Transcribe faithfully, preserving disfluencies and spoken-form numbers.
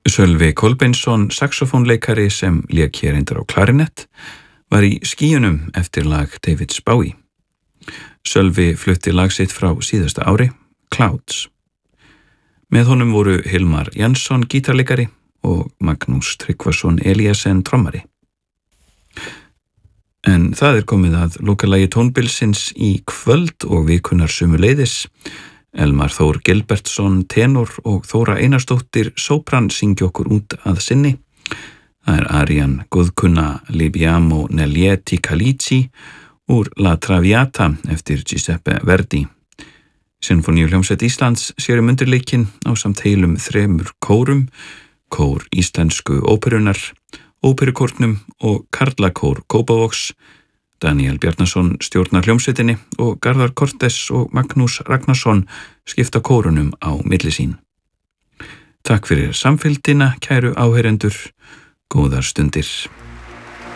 Sölvi Kolbeinsson, saxofónleikari sem lék hér reyndar á klarinett, var í skýjunum eftir lag David Bowie. Sölvi flutti lag sitt frá síðasta ári, Clouds. Með honum voru Hilmar Jansson gítarleikari og Magnús Tryggvason Eliasen trommari. En það er komið að lokalagi tónbilsins í kvöld og vikunar sömuleiðis. Elmar Þór Gilbertsson tenor og Þóra Einarsdóttir sópran syngja okkur út að sinni. Það er Arian góðkunna Libiamo Nellieti Calici úr La Traviata eftir Giuseppe Verdi. Sinfoníuhljómsveit Íslands sér um undirleikinn ásamt heilum þremur kórum, kór íslensku óperunar, óperukórnum og karlakór Kópavogs. Daniel Bjarnason stjórnar hljómsveitinni og Garðar Kortes og Magnús Ragnarsson skipta kórunum á milli sín. Takk fyrir samfylgdina, kæru áheyrendur. Góðar stundir.